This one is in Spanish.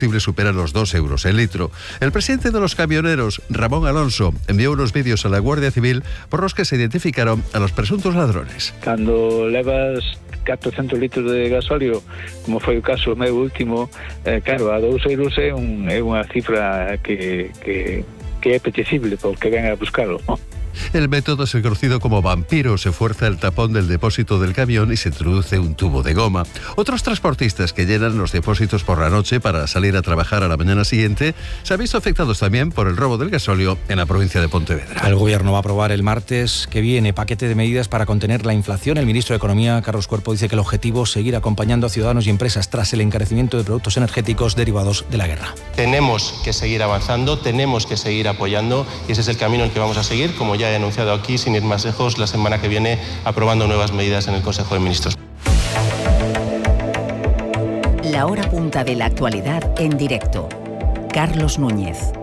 supera los 2 euros el litro. El presidente de los camioneros, Ramón Alonso, envió unos vídeos a la Guardia Civil por los que se identificaron a los presuntos ladrones. Cando levas 400 litros de gasóleo, como foi o caso meu último, claro, a 2 euros é unha cifra que é apetecible porque ven a buscalo. El método es el conocido como vampiro. Se fuerza el tapón del depósito del camión y se introduce un tubo de goma. Otros transportistas que llenan los depósitos por la noche para salir a trabajar a la mañana siguiente se han visto afectados también por el robo del gasóleo en la provincia de Pontevedra. El Gobierno va a aprobar el martes que viene paquete de medidas para contener la inflación. El ministro de Economía, Carlos Cuerpo, dice que el objetivo es seguir acompañando a ciudadanos y empresas tras el encarecimiento de productos energéticos derivados de la guerra. Tenemos que seguir avanzando, tenemos que seguir apoyando y ese es el camino en el que vamos a seguir, como ya he anunciado aquí, sin ir más lejos, la semana que viene aprobando nuevas medidas en el Consejo de Ministros. La hora punta de la actualidad en directo. Carlos Núñez.